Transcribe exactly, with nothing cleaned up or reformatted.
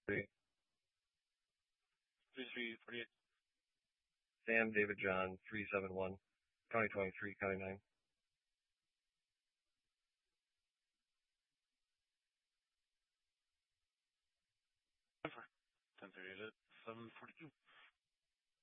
Three. three three forty-eight. Sam David John three seven one. County twenty-three, County nine. ten thirty-eight at seven forty-two.